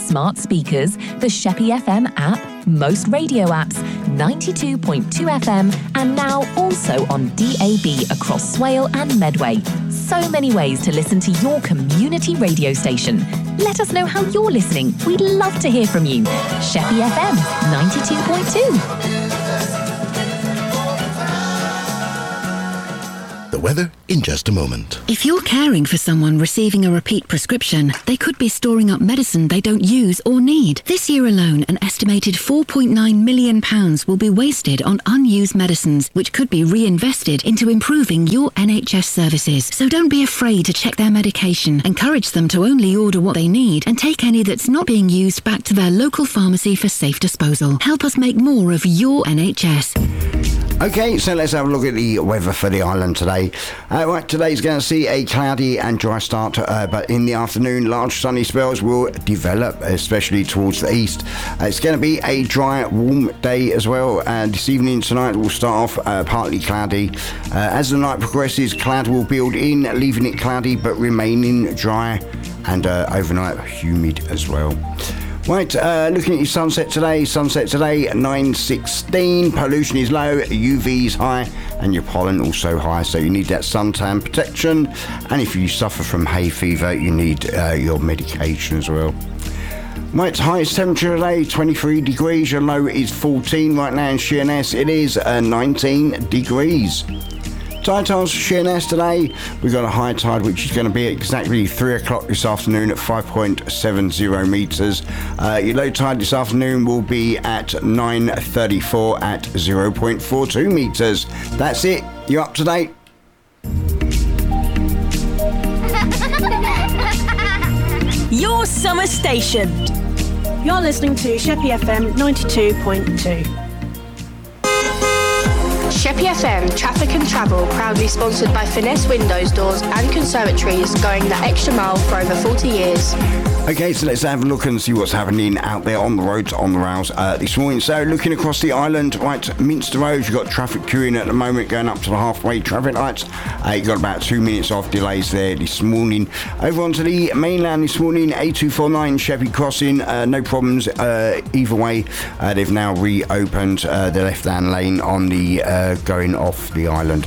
smart speakers, the Sheppey FM app, most radio apps, 92.2 FM, and now also on DAB across Swale and Medway. So many ways to listen to your community radio station. Let us know how you're listening. We'd love to hear from you. Sheppey FM 92.2. The weather in just a moment. If you're caring for someone receiving a repeat prescription, they could be storing up medicine they don't use or need. This year alone, an estimated £4.9 million will be wasted on unused medicines, which could be reinvested into improving your NHS services. So don't be afraid to check their medication. Encourage them to only order what they need and take any that's not being used back to their local pharmacy for safe disposal. Help us make more of your NHS. Okay, so let's have a look at the weather for the island today. Right, today's going to see a cloudy and dry start, but in the afternoon, large sunny spells will develop, especially towards the east. It's going to be a dry, warm day as well. This evening tonight will start off partly cloudy. As the night progresses, cloud will build in, leaving it cloudy but remaining dry, and overnight humid as well. Right, looking at your sunset today, 9:16, pollution is low, UV is high, and your pollen also high, so you need that suntan protection. And if you suffer from hay fever, you need your medication as well. Right, highest temperature today, 23 degrees, your low is 14 right now in Sheerness, it is 19 degrees. Tide times for Sheerness today, we've got a high tide which is going to be exactly 3 o'clock this afternoon at 5.70 metres. Your low tide this afternoon will be at 9:34 at 0.42 metres. That's it, you're up to date. Your summer station. You're listening to Sheppey FM 92.2. Sheppey FM Traffic and Travel, proudly sponsored by Finesse Windows, Doors and Conservatories, going the extra mile for over 40 years. Okay, so let's have a look and see what's happening out there on the roads, on the rails this morning. So looking across the island, right, Minster Road, you've got traffic queuing at the moment going up to the halfway traffic lights. You've got about 2 minutes off delays there this morning. Over onto the mainland this morning, A249 Sheppey Crossing, no problems either way. They've now reopened the left-hand lane on the going off the island.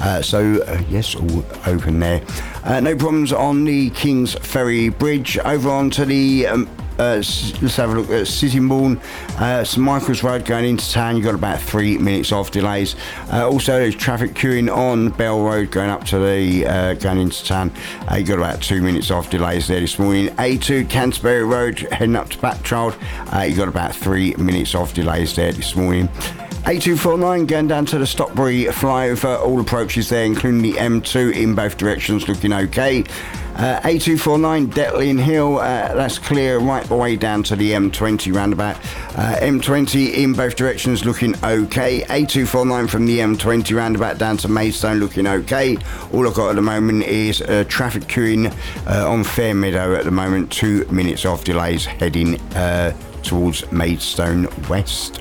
Yes, all open there. No problems on the King's Ferry Bridge. Over onto the let's have a look at Sittingbourne, St Michael's Road going into town. You've got about 3 minutes off delays. Also there's traffic queuing on Bell Road going up to the going into town. You've got about 2 minutes off delays there this morning. A2 Canterbury Road heading up to Backchild. You've got about 3 minutes off delays there this morning. A249 going down to the Stockbury flyover, all approaches there including the M2 in both directions looking okay. A249 Detling Hill, that's clear right the way down to the M20 roundabout. M20 in both directions looking okay. A249 from the M20 roundabout down to Maidstone looking okay. All I've got at the moment is traffic queuing on Fairmeadow at the moment, 2 minutes off delays heading towards Maidstone West.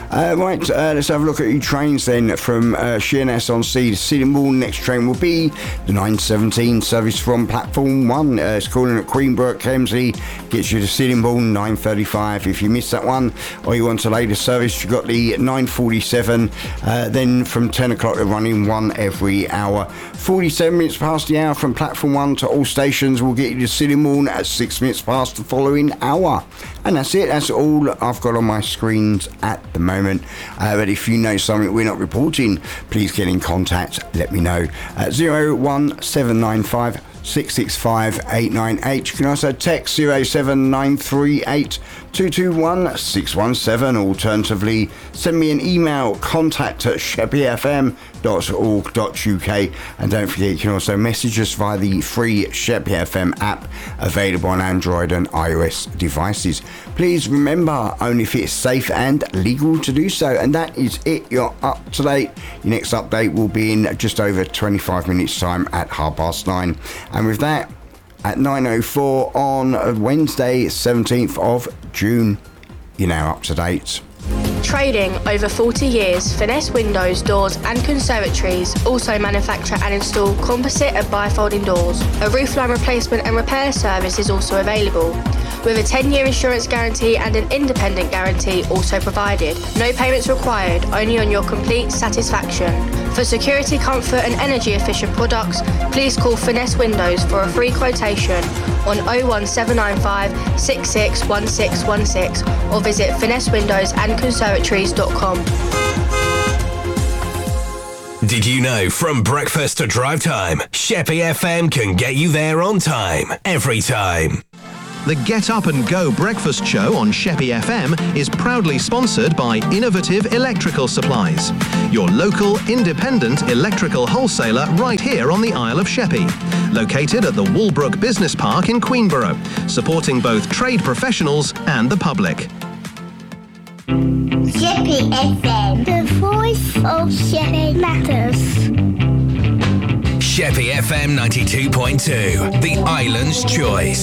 Let's have a look at your trains then from Sheerness on Sea to Sittingbourne. Next train will be the 9:17 service from platform 1. It's calling at Queenborough, Kemsley, gets you to Sittingbourne 9:35. If you miss that one or you want a later service, you've got the 9:47. Then from 10 o'clock they're running one every hour. 47 minutes past the hour from platform 1 to all stations will get you to Sittingbourne at 6 minutes past the following hour. And that's it, that's all I've got on my screens at the moment. But if you know something we're not reporting, please get in contact, let me know. 01795 665 898. You can also text 07938 221 617. Alternatively, send me an email, contact@sheppeyfm.org.uk. And don't forget, you can also message us via the free Sheppey FM app, available on Android and iOS devices. Please remember, only if it's safe and legal to do so. And that is it, you're up to date. Your next update will be in just over 25 minutes time at 9:30. And with that, at 9:04 on Wednesday, 17th of June, you're now up to date. Trading over 40 years, Finesse Windows, Doors and Conservatories also manufacture and install composite and bifolding doors. A roofline replacement and repair service is also available, with a 10-year insurance guarantee and an independent guarantee also provided. No payments required, only on your complete satisfaction. For security, comfort and energy efficient products, please call Finesse Windows for a free quotation on 01795 661616 or visit finessewindowsandconservatories.com. Did you know from breakfast to drive time, Sheppey FM can get you there on time, every time. The Get Up and Go breakfast show on Sheppey FM is proudly sponsored by Innovative Electrical Supplies, your local independent electrical wholesaler right here on the Isle of Sheppey, located at the Walbrook Business Park in Queenborough, supporting both trade professionals and the public. Sheppey FM, the voice of Sheppey matters. Sheppey FM 92.2, the island's choice.